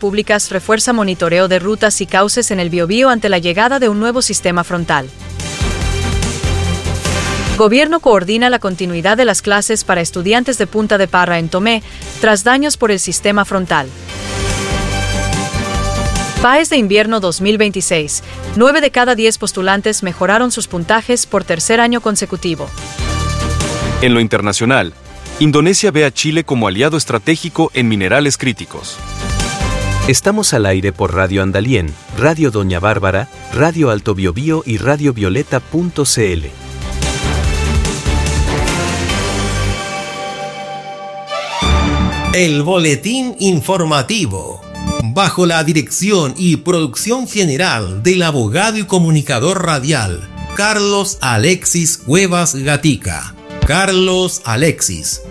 Públicas refuerza monitoreo de rutas y cauces en el Biobío ante la llegada de un nuevo sistema frontal. Gobierno coordina la continuidad de las clases para estudiantes de Punta de Parra en Tomé, tras daños por el sistema frontal. PAES de invierno 2026. 9 de cada 10 postulantes mejoraron sus puntajes por tercer año consecutivo. En lo internacional, Indonesia ve a Chile como aliado estratégico en minerales críticos. Estamos al aire por Radio Andalién, Radio Doña Bárbara, Radio Alto Biobío y radiovioleta.cl. El boletín informativo, bajo la dirección y producción general del abogado y comunicador radial Carlos Alexis Cuevas Gatica. Carlos Alexis.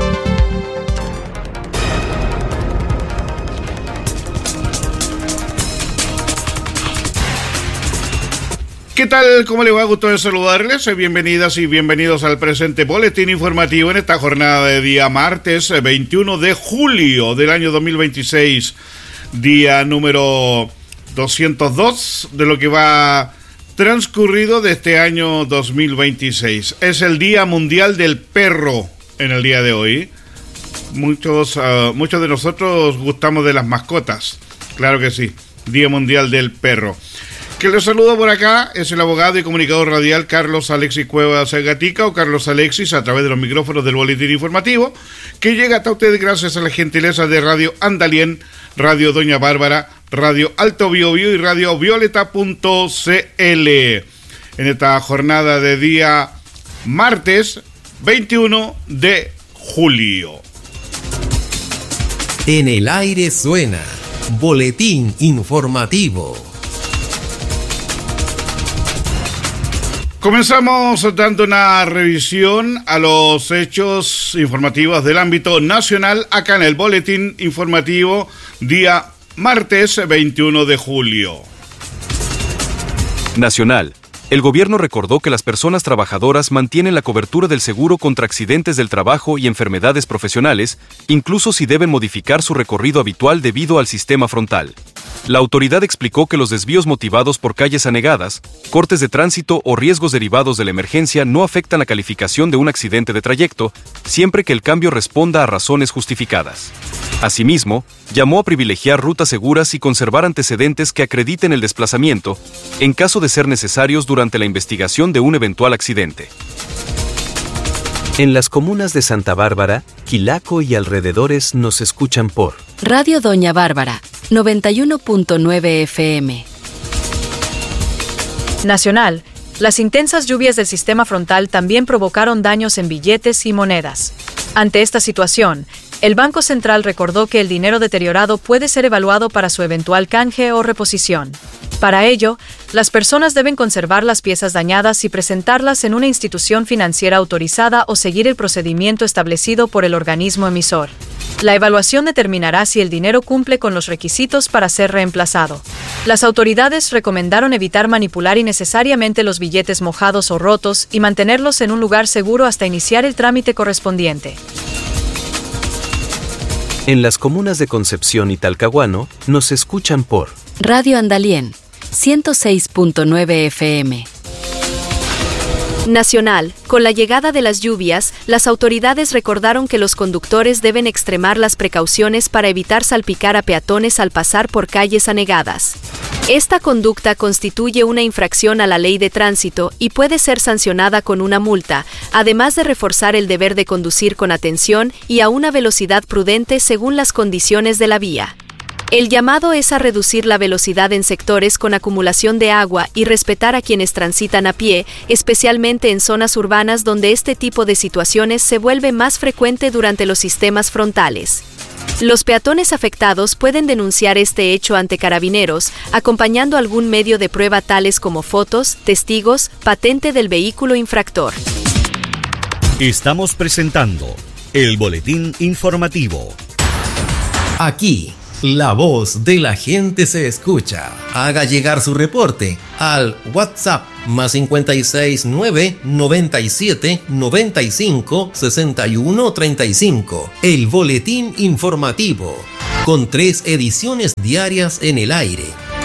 ¿Qué tal? ¿Cómo le va? Gusto de saludarles. Bienvenidas y bienvenidos al presente boletín informativo en esta jornada de día martes 21 de julio del año 2026, día número 202 de lo que va transcurrido de este año 2026. Es el Día Mundial del Perro en el día de hoy. Muchos de nosotros gustamos de las mascotas, claro que sí. Día Mundial del Perro. Que les saludo por acá es el abogado y comunicador radial Carlos Alexis Cuevas Gatica, o Carlos Alexis, a través de los micrófonos del boletín informativo, que llega hasta ustedes gracias a la gentileza de Radio Andalién, Radio Doña Bárbara, Radio Alto Biobío y Radio Violeta.cl. En esta jornada de día martes 21 de julio. En el aire suena boletín informativo. Comenzamos dando una revisión a los hechos informativos del ámbito nacional acá en el boletín informativo día martes 21 de julio. Nacional. El gobierno recordó que las personas trabajadoras mantienen la cobertura del seguro contra accidentes del trabajo y enfermedades profesionales, incluso si deben modificar su recorrido habitual debido al sistema frontal. La autoridad explicó que los desvíos motivados por calles anegadas, cortes de tránsito o riesgos derivados de la emergencia no afectan la calificación de un accidente de trayecto, siempre que el cambio responda a razones justificadas. Asimismo, llamó a privilegiar rutas seguras y conservar antecedentes que acrediten el desplazamiento, en caso de ser necesarios durante la investigación de un eventual accidente. En las comunas de Santa Bárbara, Quilaco y alrededores nos escuchan por Radio Doña Bárbara, 91.9 FM. Nacional. Las intensas lluvias del sistema frontal también provocaron daños en billetes y monedas. Ante esta situación, el Banco Central recordó que el dinero deteriorado puede ser evaluado para su eventual canje o reposición. Para ello, las personas deben conservar las piezas dañadas y presentarlas en una institución financiera autorizada o seguir el procedimiento establecido por el organismo emisor. La evaluación determinará si el dinero cumple con los requisitos para ser reemplazado. Las autoridades recomendaron evitar manipular innecesariamente los billetes mojados o rotos y mantenerlos en un lugar seguro hasta iniciar el trámite correspondiente. En las comunas de Concepción y Talcahuano nos escuchan por Radio Andalién, 106.9 FM. Nacional. Con la llegada de las lluvias, las autoridades recordaron que los conductores deben extremar las precauciones para evitar salpicar a peatones al pasar por calles anegadas. Esta conducta constituye una infracción a la ley de tránsito y puede ser sancionada con una multa, además de reforzar el deber de conducir con atención y a una velocidad prudente según las condiciones de la vía. El llamado es a reducir la velocidad en sectores con acumulación de agua y respetar a quienes transitan a pie, especialmente en zonas urbanas donde este tipo de situaciones se vuelve más frecuente durante los sistemas frontales. Los peatones afectados pueden denunciar este hecho ante carabineros, acompañando algún medio de prueba tales como fotos, testigos, patente del vehículo infractor. Estamos presentando el boletín informativo. Aquí, la voz de la gente se escucha. Haga llegar su reporte al WhatsApp más 56 9 97 95 61 35. El boletín informativo. con 3 ediciones diarias en el aire.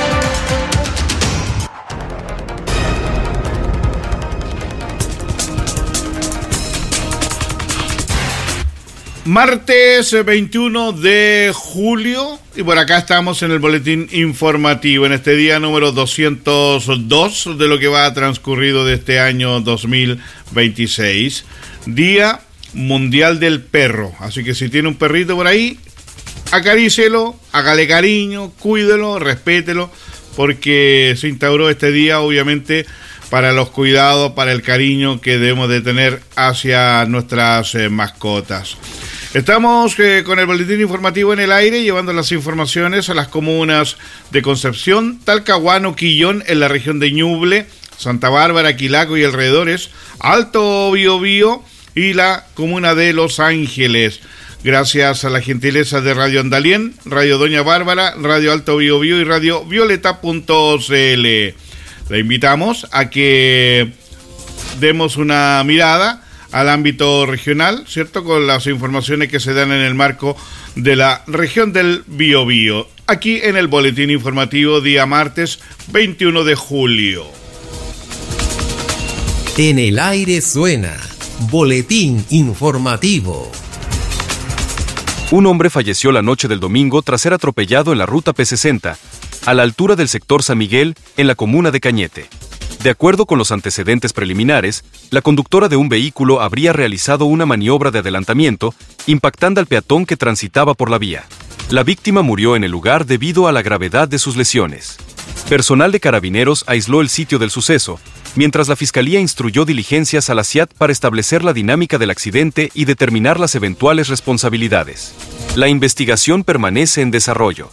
Martes 21 de julio y por acá estamos en el boletín informativo en este día número 202 de lo que va transcurrido de este año 2026, Día Mundial del Perro. Así que si tiene un perrito por ahí, acarícielo, hágale cariño, cuídelo, respételo, porque se instauró este día obviamente para los cuidados, para el cariño que debemos de tener hacia nuestras mascotas. Estamos con el boletín informativo en el aire, llevando las informaciones a las comunas de Concepción, Talcahuano, Quillón, en la región de Ñuble, Santa Bárbara, Quilaco y alrededores, Alto Biobío y la comuna de Los Ángeles. Gracias a la gentileza de Radio Andalien, Radio Doña Bárbara, Radio Alto Biobío y Radio Violeta.cl. Le invitamos a que demos una mirada al ámbito regional, ¿cierto? Con las informaciones que se dan en el marco de la región del Biobío. Aquí en el boletín informativo, día martes 21 de julio. En el aire suena boletín informativo. Un hombre falleció la noche del domingo tras ser atropellado en la ruta P60, a la altura del sector San Miguel, en la comuna de Cañete. De acuerdo con los antecedentes preliminares, la conductora de un vehículo habría realizado una maniobra de adelantamiento, impactando al peatón que transitaba por la vía. La víctima murió en el lugar debido a la gravedad de sus lesiones. Personal de Carabineros aisló el sitio del suceso, mientras la Fiscalía instruyó diligencias a la SIAT para establecer la dinámica del accidente y determinar las eventuales responsabilidades. La investigación permanece en desarrollo.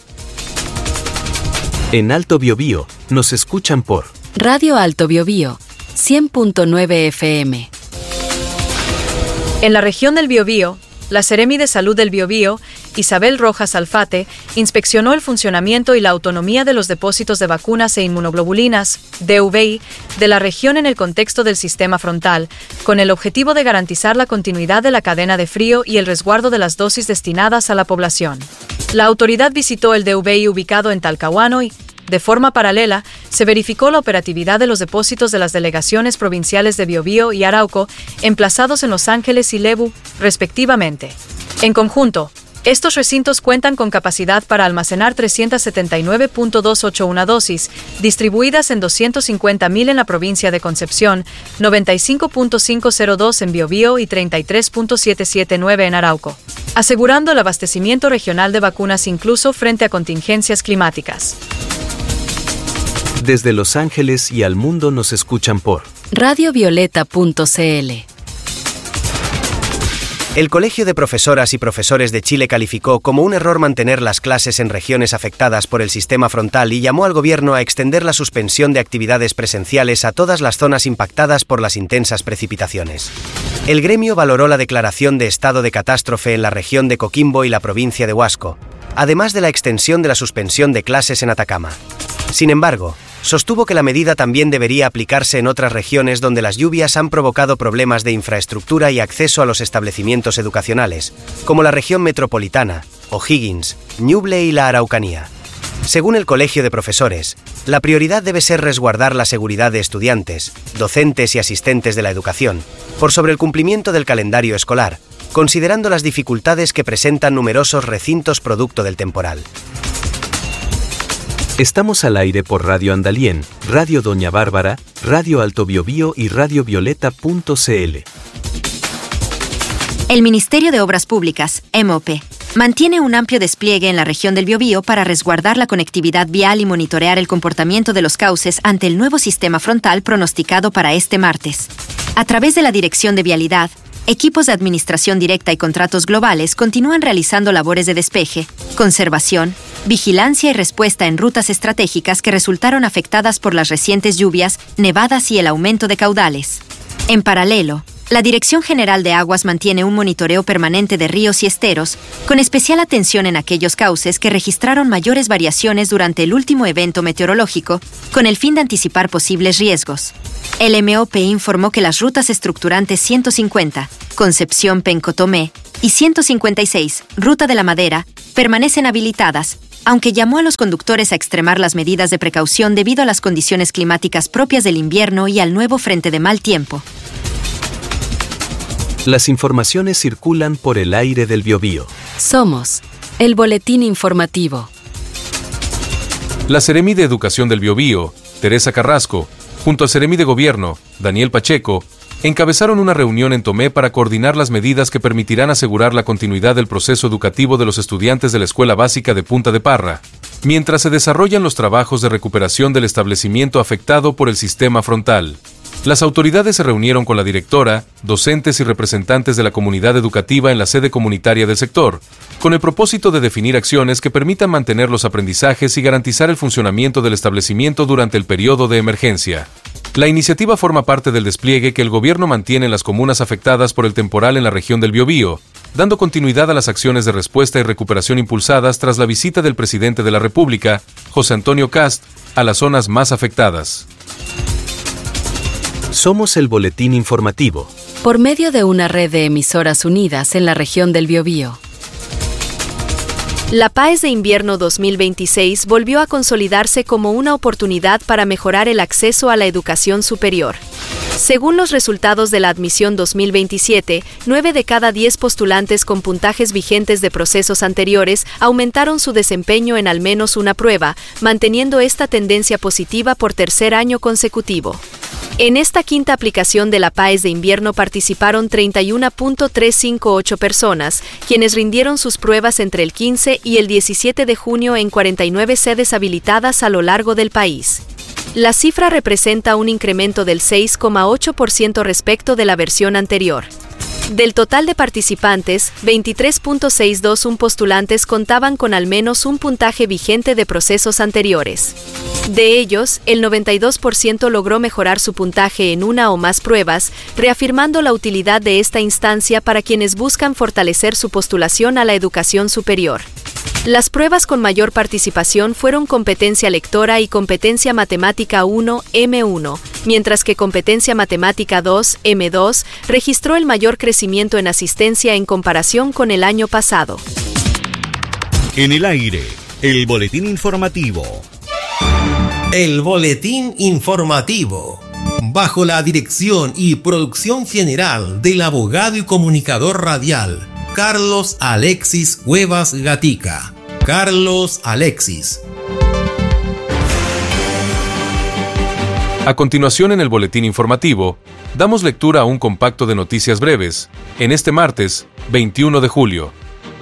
En Alto Biobío, nos escuchan por Radio Alto Biobío, 100.9 FM. En la región del Biobío, la Seremi de Salud del Biobío, Isabel Rojas Alfate, inspeccionó el funcionamiento y la autonomía de los depósitos de vacunas e inmunoglobulinas, DVI, de la región en el contexto del sistema frontal, con el objetivo de garantizar la continuidad de la cadena de frío y el resguardo de las dosis destinadas a la población. La autoridad visitó el DVI ubicado en Talcahuano y, de forma paralela, se verificó la operatividad de los depósitos de las delegaciones provinciales de Biobío y Arauco, emplazados en Los Ángeles y Lebu, respectivamente. En conjunto, estos recintos cuentan con capacidad para almacenar 379.281 dosis, distribuidas en 250.000 en la provincia de Concepción, 95.502 en Biobío y 33.779 en Arauco, asegurando el abastecimiento regional de vacunas incluso frente a contingencias climáticas. Desde Los Ángeles y al mundo nos escuchan por radiovioleta.cl. El Colegio de Profesoras y Profesores de Chile calificó como un error mantener las clases en regiones afectadas por el sistema frontal y llamó al gobierno a extender la suspensión de actividades presenciales a todas las zonas impactadas por las intensas precipitaciones. El gremio valoró la declaración de estado de catástrofe en la región de Coquimbo y la provincia de Huasco, además de la extensión de la suspensión de clases en Atacama. Sin embargo, sostuvo que la medida también debería aplicarse en otras regiones donde las lluvias han provocado problemas de infraestructura y acceso a los establecimientos educacionales, como la región metropolitana, O'Higgins, Ñuble y la Araucanía. Según el Colegio de Profesores, la prioridad debe ser resguardar la seguridad de estudiantes, docentes y asistentes de la educación, por sobre el cumplimiento del calendario escolar, considerando las dificultades que presentan numerosos recintos producto del temporal. Estamos al aire por Radio Andalien, Radio Doña Bárbara, Radio Alto Biobío y Radio Violeta.cl. El Ministerio de Obras Públicas, MOP, mantiene un amplio despliegue en la región del Biobío para resguardar la conectividad vial y monitorear el comportamiento de los cauces ante el nuevo sistema frontal pronosticado para este martes. A través de la Dirección de Vialidad, equipos de administración directa y contratos globales continúan realizando labores de despeje, conservación, vigilancia y respuesta en rutas estratégicas que resultaron afectadas por las recientes lluvias, nevadas y el aumento de caudales. En paralelo, la Dirección General de Aguas mantiene un monitoreo permanente de ríos y esteros, con especial atención en aquellos cauces que registraron mayores variaciones durante el último evento meteorológico, con el fin de anticipar posibles riesgos. El MOP informó que las rutas estructurantes 150, Concepción-Penco-Tomé, y 156, Ruta de la Madera, permanecen habilitadas, aunque llamó a los conductores a extremar las medidas de precaución debido a las condiciones climáticas propias del invierno y al nuevo frente de mal tiempo. Las informaciones circulan por el aire del Biobío. Somos el Boletín Informativo. La Seremi de Educación del Biobío, Teresa Carrasco, junto al Seremi de Gobierno, Daniel Pacheco, encabezaron una reunión en Tomé para coordinar las medidas que permitirán asegurar la continuidad del proceso educativo de los estudiantes de la Escuela Básica de Punta de Parra, mientras se desarrollan los trabajos de recuperación del establecimiento afectado por el sistema frontal. Las autoridades se reunieron con la directora, docentes y representantes de la comunidad educativa en la sede comunitaria del sector, con el propósito de definir acciones que permitan mantener los aprendizajes y garantizar el funcionamiento del establecimiento durante el periodo de emergencia. La iniciativa forma parte del despliegue que el gobierno mantiene en las comunas afectadas por el temporal en la región del Biobío, dando continuidad a las acciones de respuesta y recuperación impulsadas tras la visita del presidente de la República, José Antonio Kast, a las zonas más afectadas. Somos el Boletín Informativo. Por medio de una red de emisoras unidas en la región del Biobío. La PAES de Invierno 2026 volvió a consolidarse como una oportunidad para mejorar el acceso a la educación superior. Según los resultados de la admisión 2027, 9 de cada 10 postulantes con puntajes vigentes de procesos anteriores aumentaron su desempeño en al menos una prueba, manteniendo esta tendencia positiva por tercer año consecutivo. En esta quinta aplicación de la PAES de invierno participaron 31.358 personas, quienes rindieron sus pruebas entre el 15 y el 17 de junio en 49 sedes habilitadas a lo largo del país. La cifra representa un incremento del 6,8% respecto de la versión anterior. Del total de participantes, 23.621 postulantes contaban con al menos un puntaje vigente de procesos anteriores. De ellos, el 92% logró mejorar su puntaje en una o más pruebas, reafirmando la utilidad de esta instancia para quienes buscan fortalecer su postulación a la educación superior. Las pruebas con mayor participación fueron competencia lectora y competencia matemática 1, M1, mientras que competencia matemática 2, M2, registró el mayor crecimiento en asistencia en comparación con el año pasado. En el aire, el boletín informativo. El Boletín Informativo, bajo la dirección y producción general del abogado y comunicador radial Carlos Alexis Cuevas Gatica. Carlos Alexis. A continuación, en el boletín informativo, damos lectura a un compacto de noticias breves, en este martes, 21 de julio.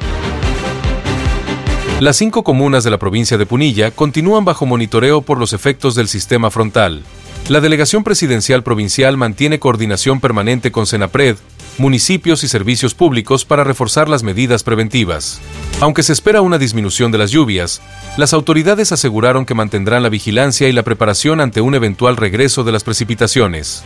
Las 5 comunas de la provincia de Punilla continúan bajo monitoreo por los efectos del sistema frontal. La Delegación Presidencial Provincial mantiene coordinación permanente con Senapred, municipios y servicios públicos para reforzar las medidas preventivas. Aunque se espera una disminución de las lluvias, las autoridades aseguraron que mantendrán la vigilancia y la preparación ante un eventual regreso de las precipitaciones.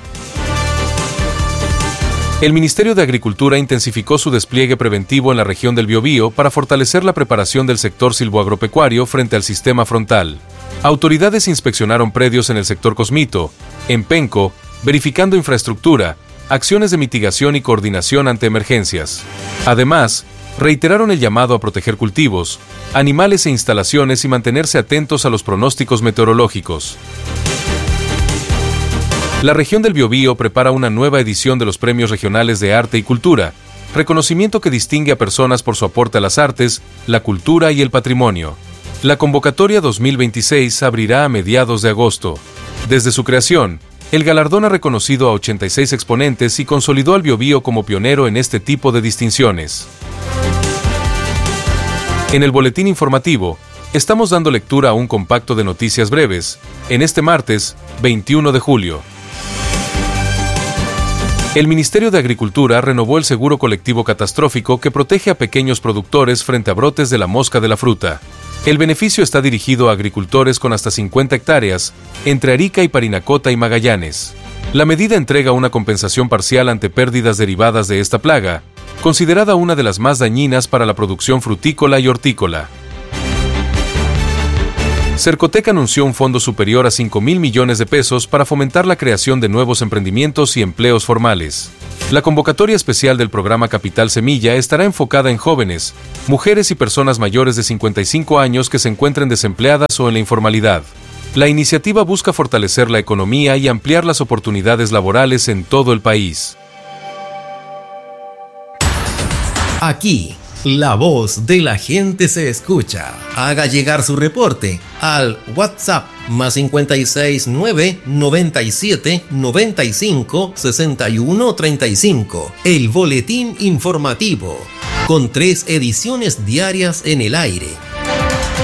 El Ministerio de Agricultura intensificó su despliegue preventivo en la región del Biobío para fortalecer la preparación del sector silvoagropecuario frente al sistema frontal. Autoridades inspeccionaron predios en el sector Cosmito, en Penco, verificando infraestructura, acciones de mitigación y coordinación ante emergencias. Además, reiteraron el llamado a proteger cultivos, animales e instalaciones y mantenerse atentos a los pronósticos meteorológicos. La región del Biobío prepara una nueva edición de los Premios Regionales de Arte y Cultura, reconocimiento que distingue a personas por su aporte a las artes, la cultura y el patrimonio. La convocatoria 2026 abrirá a mediados de agosto. Desde su creación, el galardón ha reconocido a 86 exponentes y consolidó al Biobío como pionero en este tipo de distinciones. En el boletín informativo, estamos dando lectura a un compacto de noticias breves, en este martes, 21 de julio. El Ministerio de Agricultura renovó el seguro colectivo catastrófico que protege a pequeños productores frente a brotes de la mosca de la fruta. El beneficio está dirigido a agricultores con hasta 50 hectáreas, entre Arica y Parinacota y Magallanes. La medida entrega una compensación parcial ante pérdidas derivadas de esta plaga, considerada una de las más dañinas para la producción frutícola y hortícola. Cercotec anunció un fondo superior a 5.000 millones de pesos para fomentar la creación de nuevos emprendimientos y empleos formales. La convocatoria especial del programa Capital Semilla estará enfocada en jóvenes, mujeres y personas mayores de 55 años que se encuentren desempleadas o en la informalidad. La iniciativa busca fortalecer la economía y ampliar las oportunidades laborales en todo el país. Aquí, la voz de la gente se escucha. Haga llegar su reporte al WhatsApp más 56 9 97 95 61 35. El boletín informativo, con 3 ediciones diarias en el aire.